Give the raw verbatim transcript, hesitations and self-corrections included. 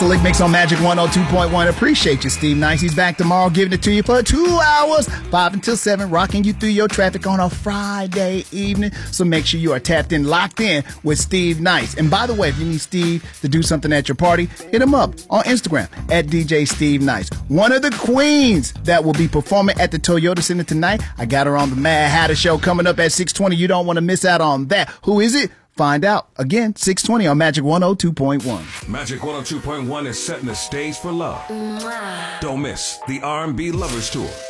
Lick Mix on Magic one oh two point one. Appreciate you, Steve Nice. He's back tomorrow, giving it to you for two hours, five until seven, rocking you through your traffic on a Friday evening. So make sure you are tapped in, locked in with Steve Nice. And by the way, if you need Steve to do something at your party, hit him up on Instagram at D J Steve Nice. One of the queens that will be performing at the Toyota Center tonight, I got her on the Mad Hatter Show coming up at six twenty. You don't want to miss out on that. Who is it? Find out, again, six twenty on Magic one oh two point one. Magic one oh two point one is setting the stage for love. Don't miss the R and B Lovers Tour.